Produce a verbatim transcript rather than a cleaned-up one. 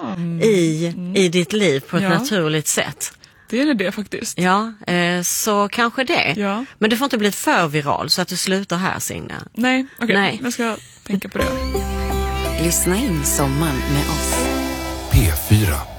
mm. i, Mm. i ditt liv på ett Ja. naturligt sätt. Det är det, det faktiskt. Ja, eh, så kanske det. Ja. Men det får inte bli för viral så att du slutar här, Signe. Nej, okej. Okay. Nej. Jag ska tänka på det. Lyssna in sommaren med oss. P fyra.